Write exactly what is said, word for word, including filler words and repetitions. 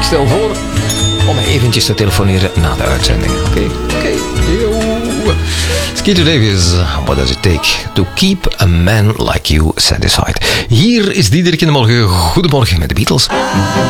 stel voor om eventjes te telefoneren na de uitzending. Oké, okay. oké. Okay. Skeeter Davis, what does it take to keep a man like you satisfied? Hier is Diederik in de morgen. Goedemorgen met de Beatles.